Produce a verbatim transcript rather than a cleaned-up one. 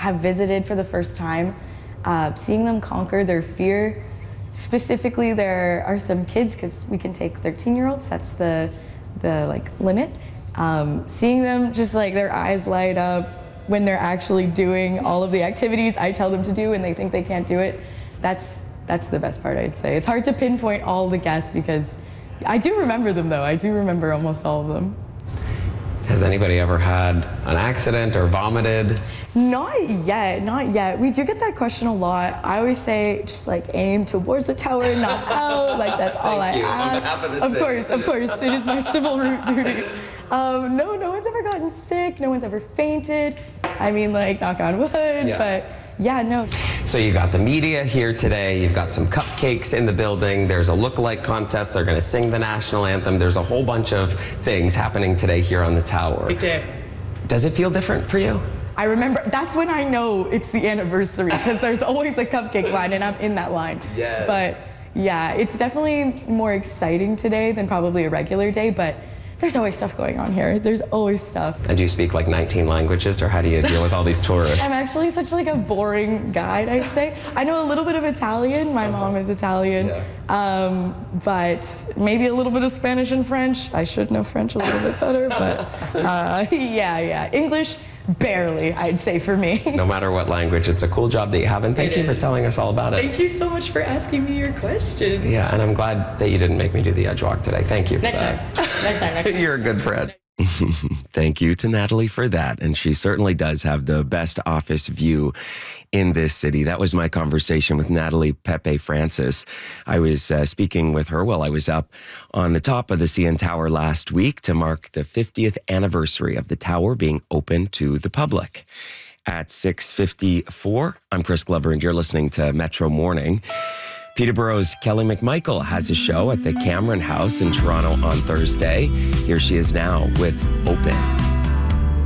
have visited for the first time, uh, seeing them conquer their fear. Specifically, there are some kids, because we can take thirteen-year-olds, that's the, the like limit. Um, seeing them just like their eyes light up when they're actually doing all of the activities I tell them to do and they think they can't do it, that's, that's the best part, I'd say. It's hard to pinpoint all the guests because I do remember them though, I do remember almost all of them. Has anybody ever had an accident or vomited? Not yet, not yet. We do get that question a lot. I always say, just like aim towards the tower, not out. Like that's all I Thank you. ask. On behalf of the Of city. course, of course. It is my civil duty. Um, no, no one's ever gotten sick. No one's ever fainted. I mean, like, knock on wood, Yeah. but yeah, no. So you got the media here today, you've got some cupcakes in the building, there's a look-alike contest, they're gonna sing the national anthem, there's a whole bunch of things happening today here on the tower. Big day. Does it feel different for you? I remember, that's when I know it's the anniversary, because there's always a cupcake line and I'm in that line. Yes. But yeah, it's definitely more exciting today than probably a regular day, but there's always stuff going on here. There's always stuff. And do you speak like nineteen languages, or how do you deal with all these tourists? I'm actually such like a boring guide, I'd say. I know a little bit of Italian. My mom is Italian. Yeah. Um, but maybe a little bit of Spanish and French. I should know French a little bit better, but uh, yeah, yeah. English, barely, I'd say for me. No matter what language, it's a cool job that you have, and thank It you for is. telling us all about it. Thank you so much for asking me your questions. Yeah, and I'm glad that you didn't make me do the edge walk today. Thank you for Next that. time. Next time. Next time. You're a good friend. Thank you to Natalie for that. And she certainly does have the best office view in this city. That was my conversation with Natalie Pepe Francis. I was uh, speaking with her while I was up on the top of the C N Tower last week to mark the fiftieth anniversary of the tower being open to the public. At six fifty-four, I'm Chris Glover, and you're listening to Metro Morning. Peterborough's Kelly McMichael has a show at the Cameron House in Toronto on Thursday. Here she is now with Open.